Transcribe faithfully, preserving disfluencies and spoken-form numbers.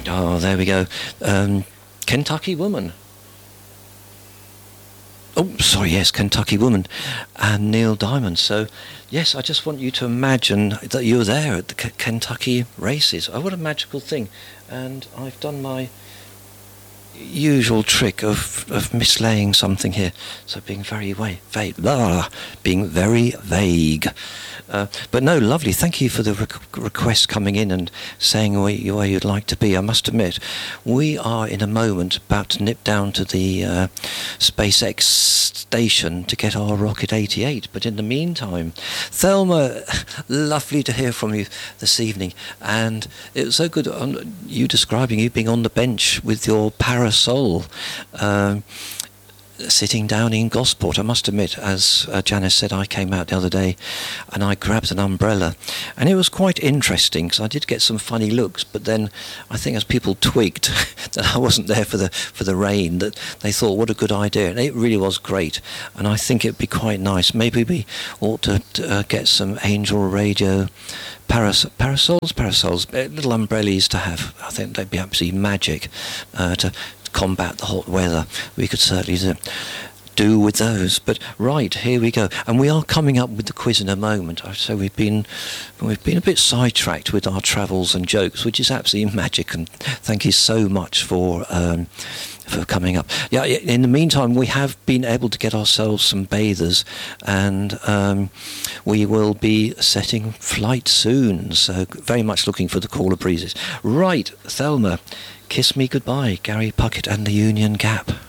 Oh, there we go. Um, Kentucky Woman. Oh, sorry, yes, Kentucky Woman and Neil Diamond. So, yes, I just want you to imagine that you're there at the K- Kentucky races. Oh, what a magical thing. And I've done my usual trick of, of mislaying something here. So being very va- vague, blah, being very vague. Uh, but no, lovely. Thank you for the rec- request coming in and saying where, you, where you'd like to be. I must admit, we are in a moment about to nip down to the uh, SpaceX station to get our Rocket eighty-eight. But in the meantime, Thelma, lovely to hear from you this evening. And it was so good on you describing you being on the bench with your parasol. Um, sitting down in Gosport. I must admit, as uh, Janice said, I came out the other day and I grabbed an umbrella, and it was quite interesting because I did get some funny looks, but then I think as people twigged that I wasn't there for the for the rain, that they thought what a good idea, and it really was great. And I think it'd be quite nice. Maybe we ought to uh, get some Angel Radio Paras- parasols, parasols, uh, little umbrellas to have. I think they'd be absolutely magic uh, to combat the hot weather. We could certainly do, do with those. But right, here we go, and we are coming up with the quiz in a moment. So we've been we've been a bit sidetracked with our travels and jokes, which is absolutely magic. And thank you so much for. Um, for coming up. Yeah, in the meantime, we have been able to get ourselves some bathers, and um, we will be setting flight soon, so very much looking for the cooler breezes. Right, Thelma, Kiss Me Goodbye, Gary Puckett and the Union Gap.